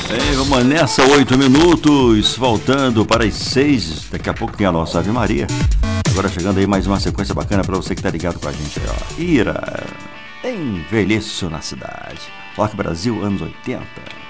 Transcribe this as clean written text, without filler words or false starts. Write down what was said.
Bem, vamos nessa, 8 minutos, voltando para as 6. Daqui a pouco tem a nossa Ave Maria. Agora chegando aí mais uma sequência bacana para você que tá ligado com a gente aí, ó. Ira, Envelheço na Cidade. Rock Brasil, anos 80.